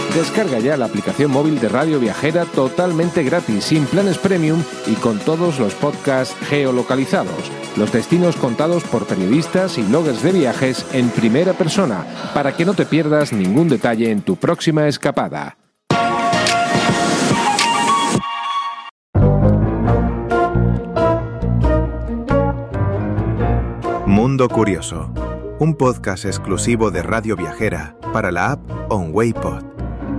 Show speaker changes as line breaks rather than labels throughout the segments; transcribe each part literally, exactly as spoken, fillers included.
Descarga ya la aplicación móvil de Radio Viajera totalmente gratis, sin planes premium y con todos los podcasts geolocalizados. Los destinos contados por periodistas y bloggers de viajes en primera persona, para que no te pierdas ningún detalle en tu próxima escapada.
Mundo Curioso, un podcast exclusivo de Radio Viajera para la app OnWayPod.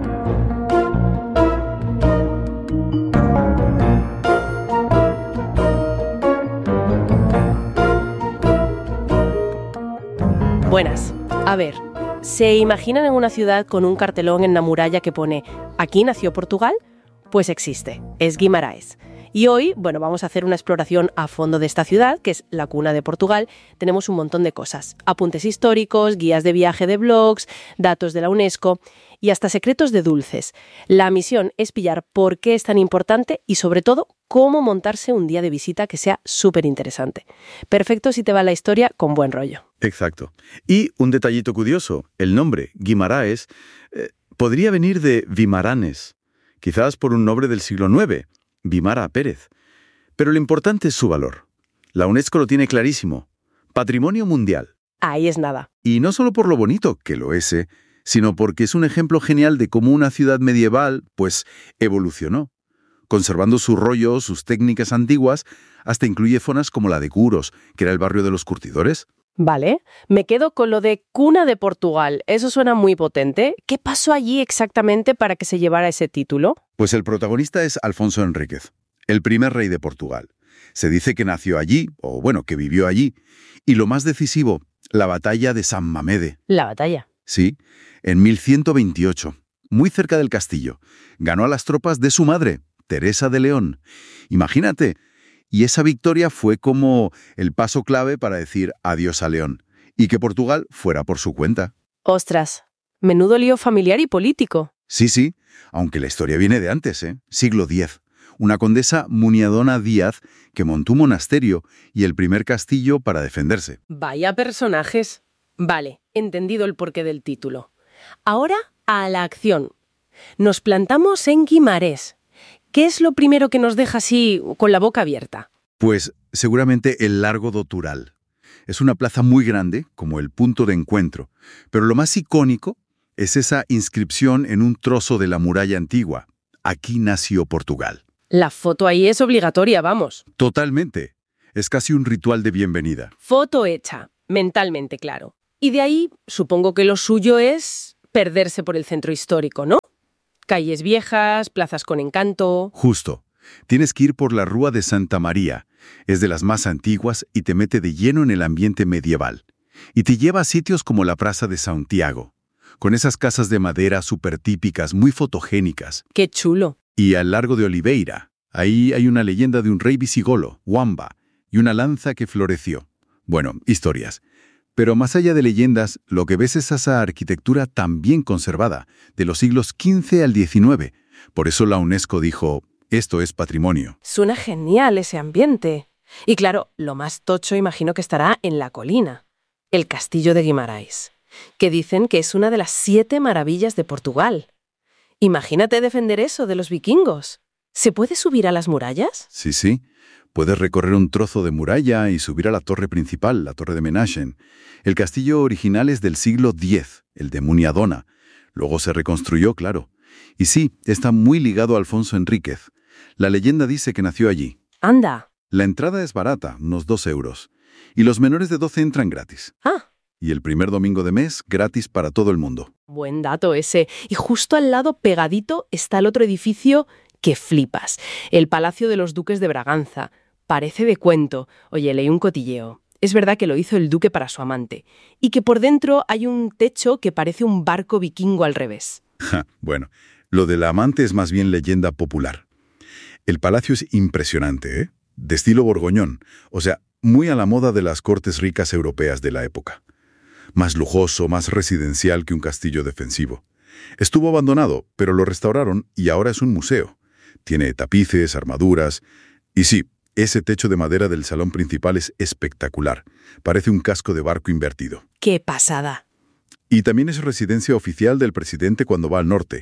Buenas. A ver, ¿se imaginan en una ciudad con un cartelón en la muralla que pone «Aquí nació Portugal»? Pues existe, es Guimarães. Y hoy, bueno, vamos a hacer una exploración a fondo de esta ciudad, que es la cuna de Portugal. Tenemos un montón de cosas, apuntes históricos, guías de viaje de blogs, datos de la UNESCO y hasta secretos de dulces. La misión es pillar por qué es tan importante y, sobre todo, cómo montarse un día de visita que sea súper interesante. Perfecto si te va la historia con buen rollo.
Exacto. Y un detallito curioso, el nombre, Guimarães, eh, podría venir de Vimaranes, quizás por un nombre del siglo noveno, Vimara Pérez. Pero lo importante es su valor. La UNESCO lo tiene clarísimo. Patrimonio mundial.
Ahí es nada.
Y no solo por lo bonito, que lo es, eh, sino porque es un ejemplo genial de cómo una ciudad medieval, pues, evolucionó, conservando su rollo, sus técnicas antiguas, hasta incluye zonas como la de Curos, que era el barrio de los curtidores.
Vale, me quedo con lo de cuna de Portugal. Eso suena muy potente. ¿Qué pasó allí exactamente para que se llevara ese título?
Pues el protagonista es Alfonso Enríquez, el primer rey de Portugal. Se dice que nació allí, o bueno, que vivió allí. Y lo más decisivo, la batalla de San Mamede.
La batalla.
Sí, en mil ciento veintiocho, muy cerca del castillo. Ganó a las tropas de su madre, Teresa de León. Imagínate. Y esa victoria fue como el paso clave para decir adiós a León y que Portugal fuera por su cuenta.
Ostras, menudo lío familiar y político.
Sí, sí, aunque la historia viene de antes, ¿eh? Siglo diez. Una condesa Muniadona Díaz que montó un monasterio y el primer castillo para defenderse.
Vaya personajes. Vale, entendido el porqué del título. Ahora a la acción. Nos plantamos en Guimarães. ¿Qué es lo primero que nos deja así con la boca abierta?
Pues seguramente el Largo do Tural. Es una plaza muy grande, como el punto de encuentro, pero lo más icónico es esa inscripción en un trozo de la muralla antigua. Aquí nació Portugal.
La foto ahí es obligatoria, vamos.
Totalmente. Es casi un ritual de bienvenida.
Foto hecha, mentalmente, claro. Y de ahí, supongo que lo suyo es perderse por el centro histórico, ¿no? Calles viejas, plazas con encanto...
Justo. Tienes que ir por la Rúa de Santa María. Es de las más antiguas y te mete de lleno en el ambiente medieval. Y te lleva a sitios como la Plaza de Santiago, con esas casas de madera súper típicas, muy fotogénicas.
¡Qué chulo!
Y al Largo de Oliveira. Ahí hay una leyenda de un rey visigolo, Wamba, y una lanza que floreció. Bueno, historias. Pero más allá de leyendas, lo que ves es esa arquitectura tan bien conservada, de los siglos quince al diecinueve. Por eso la UNESCO dijo, esto es patrimonio.
Suena genial ese ambiente. Y claro, lo más tocho imagino que estará en la colina, el castillo de Guimarães, que dicen que es una de las siete maravillas de Portugal. Imagínate defender eso de los vikingos. ¿Se puede subir a las murallas?
Sí, sí. Puedes recorrer un trozo de muralla y subir a la torre principal, la torre de Menachem. El castillo original es del siglo diez, el de Muniadona. Luego se reconstruyó, claro. Y sí, está muy ligado a Alfonso Enríquez. La leyenda dice que nació allí.
¡Anda!
La entrada es barata, unos dos euros. Y los menores de doce entran gratis.
¡Ah!
Y el primer domingo de mes, gratis para todo el mundo.
Buen dato ese. Y justo al lado, pegadito, está el otro edificio que flipas. El Palacio de los Duques de Braganza. Parece de cuento. Oye, leí un cotilleo. Es verdad que lo hizo el duque para su amante. Y que por dentro hay un techo que parece un barco vikingo al revés.
Ja, bueno, lo del amante es más bien leyenda popular. El palacio es impresionante, ¿eh? De estilo borgoñón. O sea, muy a la moda de las cortes ricas europeas de la época. Más lujoso, más residencial que un castillo defensivo. Estuvo abandonado, pero lo restauraron y ahora es un museo. Tiene tapices, armaduras... Y sí, ese techo de madera del salón principal es espectacular. Parece un casco de barco invertido.
¡Qué pasada!
Y también es residencia oficial del presidente cuando va al norte.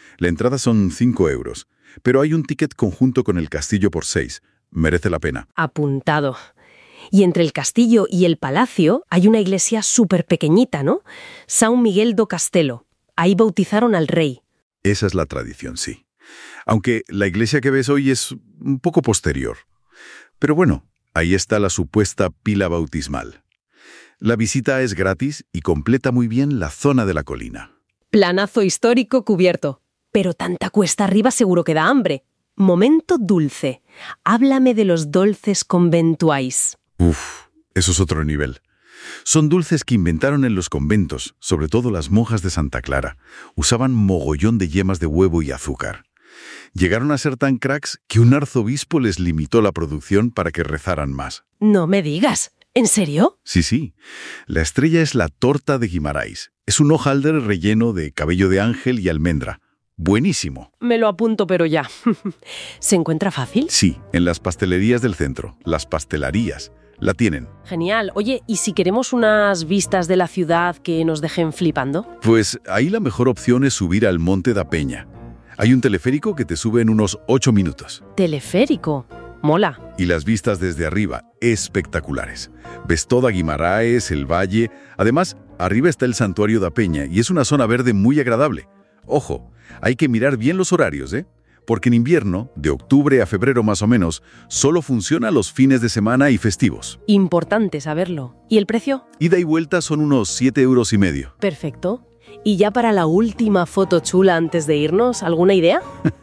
La entrada son cinco euros, pero hay un ticket conjunto con el castillo por seis. Merece la pena.
Apuntado. Y entre el castillo y el palacio hay una iglesia súper pequeñita, ¿no? São Miguel do Castelo. Ahí bautizaron al rey.
Esa es la tradición, sí. Aunque la iglesia que ves hoy es un poco posterior. Pero bueno, ahí está la supuesta pila bautismal. La visita es gratis y completa muy bien la zona de la colina.
Planazo histórico cubierto. Pero tanta cuesta arriba seguro que da hambre. Momento dulce. Háblame de los dulces conventuais.
Uf, eso es otro nivel. Son dulces que inventaron en los conventos, sobre todo las monjas de Santa Clara. Usaban mogollón de yemas de huevo y azúcar. Llegaron a ser tan cracks que un arzobispo les limitó la producción para que rezaran más.
No me digas. ¿En serio?
Sí, sí. La estrella es la torta de Guimarães. Es un hojaldre relleno de cabello de ángel y almendra. Buenísimo.
Me lo apunto, pero ya. ¿Se encuentra fácil?
Sí, en las pastelerías del centro, las pastelerías. La tienen.
Genial. Oye, ¿y si queremos unas vistas de la ciudad que nos dejen flipando?
Pues ahí la mejor opción es subir al Monte da Peña. Hay un teleférico que te sube en unos ocho minutos.
¿Teleférico? Mola.
Y las vistas desde arriba, espectaculares. Ves toda Guimarães, el valle. Además, arriba está el Santuario da Peña y es una zona verde muy agradable. Ojo, hay que mirar bien los horarios, ¿eh? Porque en invierno, de octubre a febrero más o menos, solo funciona los fines de semana y festivos.
Importante saberlo. ¿Y el precio?
Ida y vuelta son unos siete euros y medio.
Perfecto. Y ya para la última foto chula antes de irnos, ¿alguna idea?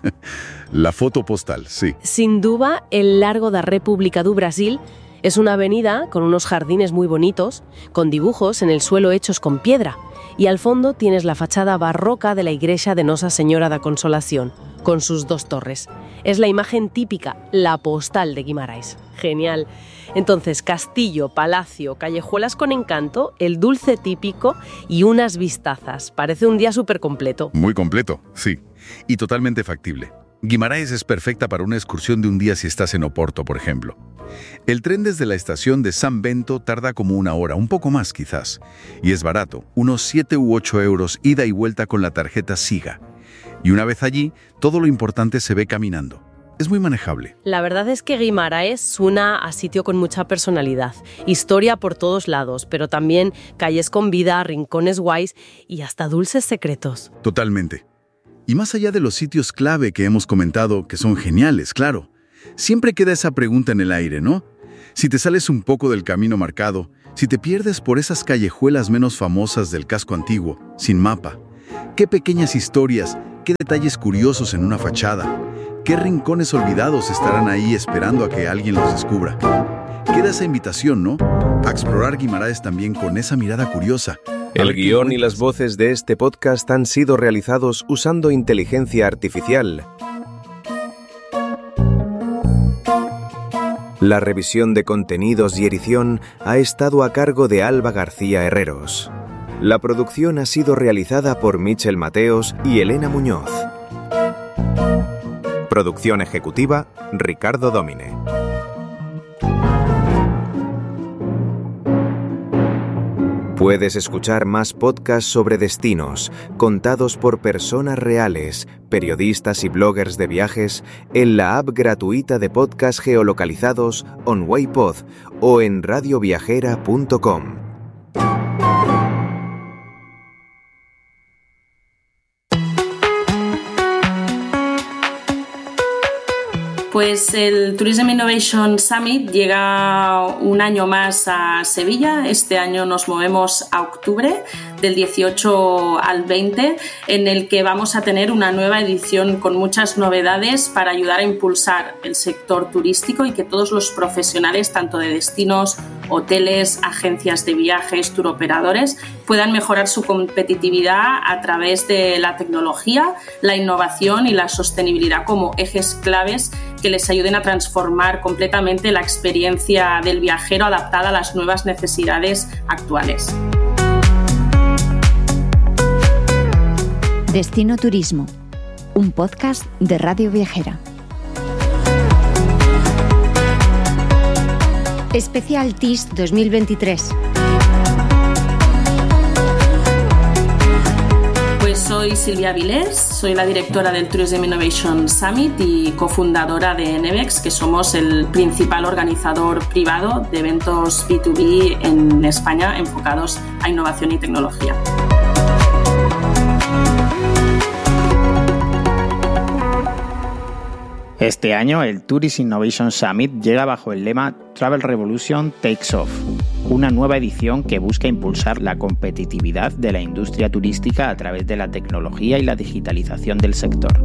La foto postal, sí.
Sin duda, el Largo da República do Brasil es una avenida con unos jardines muy bonitos, con dibujos en el suelo hechos con piedra. Y al fondo tienes la fachada barroca de la iglesia de Nosa Señora da Consolación, con sus dos torres. Es la imagen típica, la postal de Guimarães. Genial. Entonces, castillo, palacio, callejuelas con encanto, el dulce típico y unas vistazas. Parece un día súper completo.
Muy completo, sí. Y totalmente factible. Guimarães es perfecta para una excursión de un día si estás en Oporto, por ejemplo. El tren desde la estación de San Bento tarda como una hora, un poco más quizás. Y es barato, unos siete u ocho euros ida y vuelta con la tarjeta Siga. Y una vez allí, todo lo importante se ve caminando. Es muy manejable.
La verdad es que Guimarães suena a sitio con mucha personalidad. Historia por todos lados, pero también calles con vida, rincones guays y hasta dulces secretos.
Totalmente. Y más allá de los sitios clave que hemos comentado, que son geniales, claro, siempre queda esa pregunta en el aire, ¿no? Si te sales un poco del camino marcado, si te pierdes por esas callejuelas menos famosas del casco antiguo, sin mapa, qué pequeñas historias, qué detalles curiosos en una fachada, qué rincones olvidados estarán ahí esperando a que alguien los descubra. Queda esa invitación, ¿no? A explorar Guimarães también con esa mirada curiosa.
El guión y las voces de este podcast han sido realizados usando inteligencia artificial. La revisión de contenidos y edición ha estado a cargo de Alba García Herreros. La producción ha sido realizada por Michel Mateos y Elena Muñoz. Producción ejecutiva, Ricardo Domine. Puedes escuchar más podcasts sobre destinos, contados por personas reales, periodistas y bloggers de viajes, en la app gratuita de podcasts geolocalizados OnWayPod o en radio viajera punto com.
Pues el Tourism Innovation Summit llega un año más a Sevilla. Este año nos movemos a octubre, del dieciocho al veinte, en el que vamos a tener una nueva edición con muchas novedades para ayudar a impulsar el sector turístico y que todos los profesionales, tanto de destinos, hoteles, agencias de viajes, turoperadores, puedan mejorar su competitividad a través de la tecnología, la innovación y la sostenibilidad como ejes claves que les ayuden a transformar completamente la experiencia del viajero adaptada a las nuevas necesidades actuales.
Destino Turismo, un podcast de Radio Viajera. Especial T I S dos mil veintitrés.
Pues hoy soy Silvia Vilés, soy la directora del Tourism Innovation Summit y cofundadora de Nevex, que somos el principal organizador privado de eventos B dos B en España enfocados a innovación y tecnología.
Este año, el Tourism Innovation Summit llega bajo el lema Travel Revolution Takes Off, una nueva edición que busca impulsar la competitividad de la industria turística a través de la tecnología y la digitalización del sector.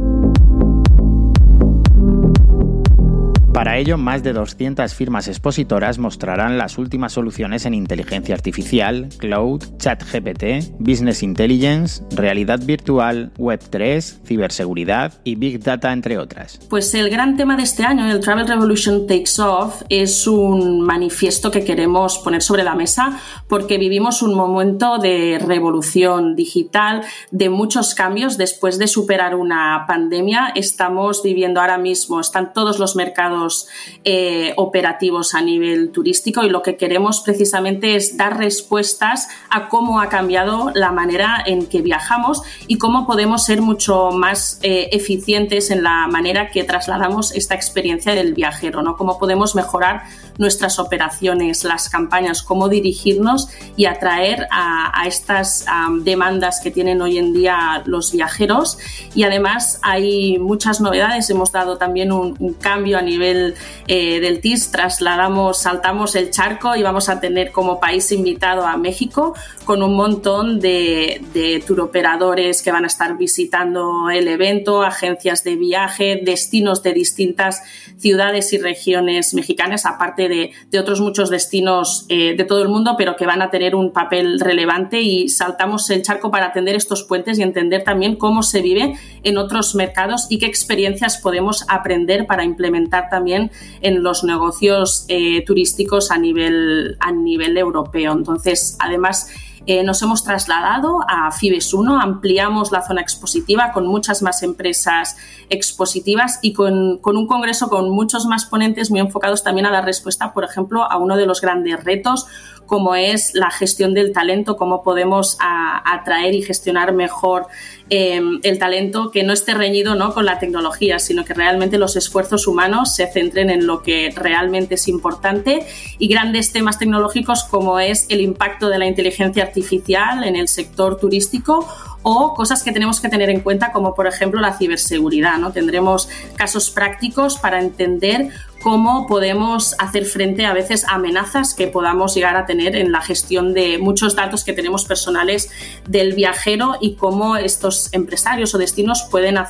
Para ello, más de doscientas firmas expositoras mostrarán las últimas soluciones en inteligencia artificial, cloud, ChatGPT, business intelligence, realidad virtual, web tres, ciberseguridad y big data, entre otras.
Pues el gran tema de este año, el Travel Revolution Takes Off, es un manifiesto que queremos poner sobre la mesa porque vivimos un momento de revolución digital, de muchos cambios. Después de superar una pandemia, estamos viviendo ahora mismo, están todos los mercados Eh, operativos a nivel turístico y lo que queremos precisamente es dar respuestas a cómo ha cambiado la manera en que viajamos y cómo podemos ser mucho más eh, eficientes en la manera que trasladamos esta experiencia del viajero, ¿no? Cómo podemos mejorar nuestras operaciones, las campañas, cómo dirigirnos y atraer a, a estas um, demandas que tienen hoy en día los viajeros. Y además hay muchas novedades, hemos dado también un, un cambio a nivel Eh, del T I S, trasladamos, saltamos el charco y vamos a tener como país invitado a México con un montón de, de turoperadores que van a estar visitando el evento, agencias de viaje, destinos de distintas ciudades y regiones mexicanas, aparte de, de otros muchos destinos eh, de todo el mundo, pero que van a tener un papel relevante, y saltamos el charco para atender estos puentes y entender también cómo se vive en otros mercados y qué experiencias podemos aprender para implementar también también en los negocios eh, turísticos a nivel, a nivel europeo. Entonces, además, eh, nos hemos trasladado a FIBES uno, ampliamos la zona expositiva con muchas más empresas expositivas y con, con un congreso con muchos más ponentes muy enfocados también a dar respuesta, por ejemplo, a uno de los grandes retos, como es la gestión del talento, cómo podemos a, atraer y gestionar mejor eh, el talento, que no esté reñido, ¿no?, con la tecnología, sino que realmente los esfuerzos humanos se centren en lo que realmente es importante, y grandes temas tecnológicos como es el impacto de la inteligencia artificial en el sector turístico, o cosas que tenemos que tener en cuenta como, por ejemplo, la ciberseguridad, ¿no? Tendremos casos prácticos para entender cómo podemos hacer frente a veces a amenazas que podamos llegar a tener en la gestión de muchos datos que tenemos personales del viajero, y cómo estos empresarios o destinos pueden